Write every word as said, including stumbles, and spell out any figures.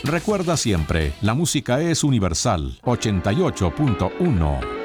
Recuerda siempre, la música es universal. ochenta y ocho punto uno